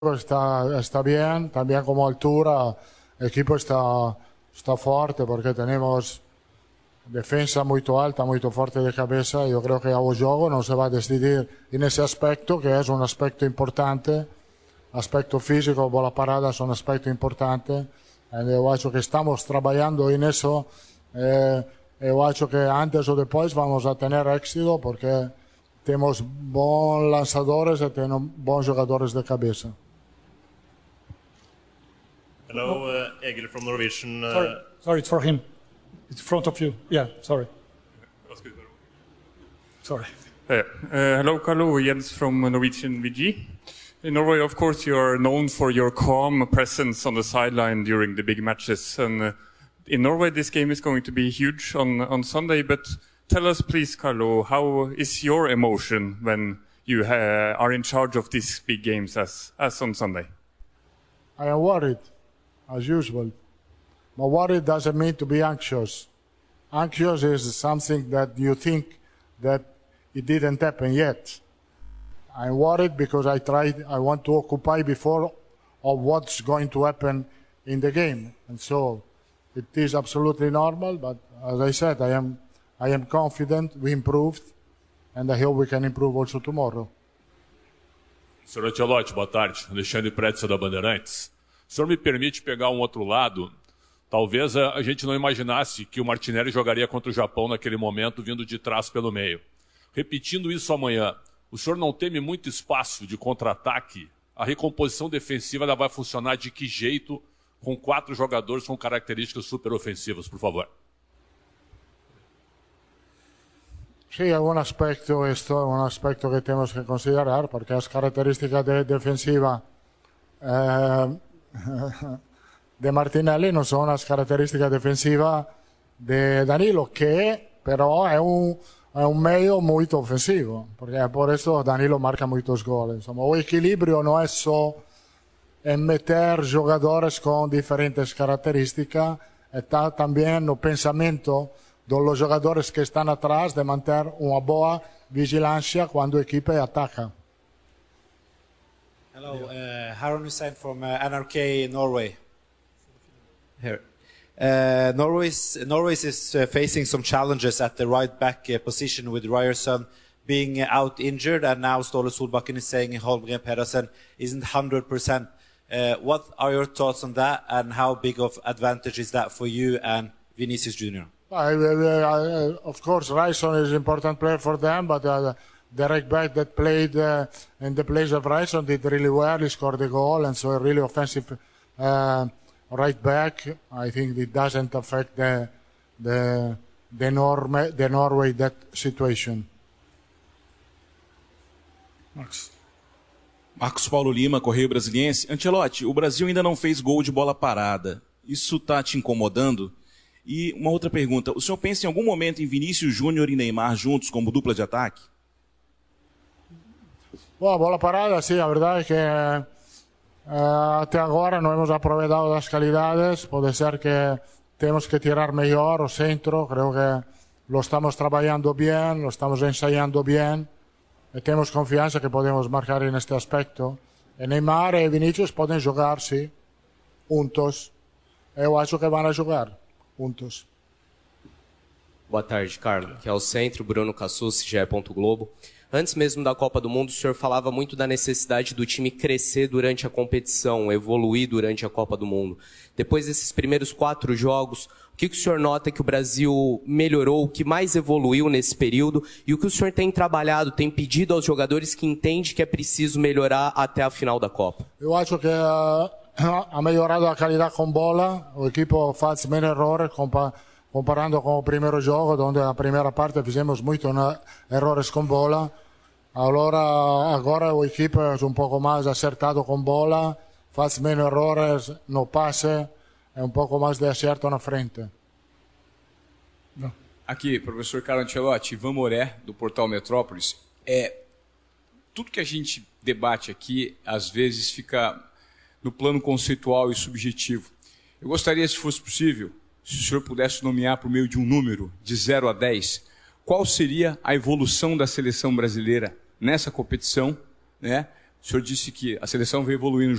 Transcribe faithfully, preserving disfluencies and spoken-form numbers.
está, está bien, también como altura, el equipo está, está fuerte porque tenemos defensa muy alta, muy fuerte de cabeza. Yo creo que el juego no se va a decidir en ese aspecto, que es un aspecto importante. Aspecto físico, bola parada es un aspecto importante. Yo creo que estamos trabajando en eso. Eh, yo creo que antes o después vamos a tener éxito porque tenemos buenos lanzadores y tenemos buenos jugadores de cabeza. Hello, uh, Egil from Norwegian. Uh... Sorry, sorry, it's for him. It's in front of you. Yeah, sorry. Sorry. Uh, uh, hello, Carlo. Jens from Norwegian V G. In Norway, of course, you are known for your calm presence on the sideline during the big matches. And uh, in Norway, this game is going to be huge on, on Sunday. But tell us, please, Carlo, how is your emotion when you uh, are in charge of these big games as, as on Sunday? I am worried, as usual. But worried doesn't mean to be anxious. Anxious is something that you think that it didn't happen yet. I'm worried because I tried, I want to occupy before of what's going to happen in the game. And so it is absolutely normal, but as I said, I am, I am confident we improved, and I hope we can improve also tomorrow. Senhor Ancelotti, boa tarde. Alexandre Pretzel da Bandeirantes. O senhor me permite pegar um outro lado? Talvez a gente não imaginasse que o Martinelli jogaria contra o Japão naquele momento, vindo de trás pelo meio. Repetindo isso amanhã, o senhor não teme muito espaço de contra-ataque? A recomposição defensiva ela vai funcionar de que jeito com quatro jogadores com características super ofensivas, por favor? Sí, hay un aspecto, esto, un aspecto que tenemos que considerar, porque las características de defensiva eh, de Martinelli no son las características defensivas de Danilo, que pero es un, es un medio muy ofensivo, porque por eso Danilo marca muchos goles. El equilibrio no es solo en meter jugadores con diferentes características, está también el pensamiento de los jugadores que están atrás de mantener una buena vigilancia cuando el equipo ataca. Hello, uh, Harun Hussein from uh, N R K Norway. Here. Uh, Norway's, Norway's is uh, facing some challenges at the right back uh, position with Ryerson being uh, out injured, and now Ståle Solbakken is saying Holmgren Pedersen isn't one hundred percent. Uh, what are your thoughts on that, and how big of advantage is that for you and Vinicius Junior? I, I, of course, Ryerson is an important player for them, but uh, the right back that played uh, in the place of Ryerson did really well. He scored the goal, and so a really offensive uh, right back. I think it doesn't affect the the the, Norme, the Norway that situation. Max. Marcos Paulo Lima, Correio Brasiliense. Ancelotti, o Brasil ainda não fez gol de bola parada. Isso está te incomodando? E uma outra pergunta, o senhor pensa em algum momento em Vinícius Júnior e Neymar juntos como dupla de ataque? Bueno, bola parada, sí, la verdad es que eh, hasta ahora no hemos aprovechado las calidades. Puede ser que tenemos que tirar mejor o centro. Creo que lo estamos trabajando bien, lo estamos ensayando bien. Y tenemos confianza que podemos marcar en este aspecto. Y Neymar y Vinicius pueden jugar, sí, juntos. Eu acho que van a jugar juntos. Boa tarde, Carlos. Aqui é o Centro, Bruno Cassucci, G E. Globo. Antes mesmo da Copa do Mundo, o senhor falava muito da necessidade do time crescer durante a competição, evoluir durante a Copa do Mundo. Depois desses primeiros quatro jogos, o que, que o senhor nota que o Brasil melhorou, o que mais evoluiu nesse período e o que o senhor tem trabalhado, tem pedido aos jogadores que entende que é preciso melhorar até a final da Copa? Eu acho que uh, ha melhorado a qualidade com bola, o equipo faz menos errores compa comparando com o primeiro jogo, onde na primeira parte fizemos muitos errores com bola. Allora, agora o equipo é um pouco mais acertado com bola, faz menos errores no passe, é um pouco mais de acerto na frente. Não. Aqui, professor Carlo Ancelotti, Ivan Moré, do Portal Metrópolis. É, tudo que a gente debate aqui, às vezes, fica no plano conceitual e subjetivo. Eu gostaria, se fosse possível, se o senhor pudesse nomear por meio de um número, de zero a dez, qual seria a evolução da seleção brasileira nessa competição, né, O senhor disse que a seleção vem evoluindo